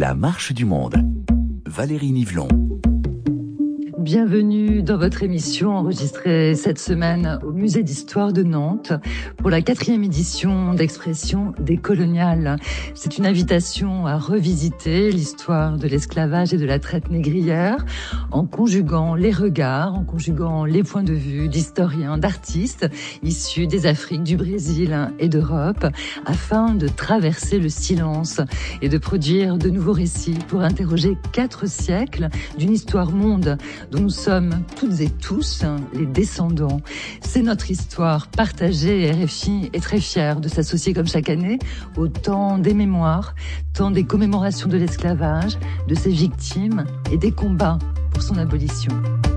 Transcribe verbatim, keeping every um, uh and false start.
La marche du monde. Valérie Nivelon. Bienvenue dans votre émission enregistrée cette semaine au Musée d'Histoire de Nantes pour la quatrième édition d'Expressions décoloniales. C'est une invitation à revisiter l'histoire de l'esclavage et de la traite négrière en conjuguant les regards, en conjuguant les points de vue d'historiens, d'artistes issus des Afriques, du Brésil et d'Europe afin de traverser le silence et de produire de nouveaux récits pour interroger quatre siècles d'une histoire monde dont nous sommes toutes et tous les descendants. C'est notre histoire partagée. R F I est très fier de s'associer comme chaque année au temps des mémoires, temps des commémorations de l'esclavage, de ses victimes et des combats pour son abolition.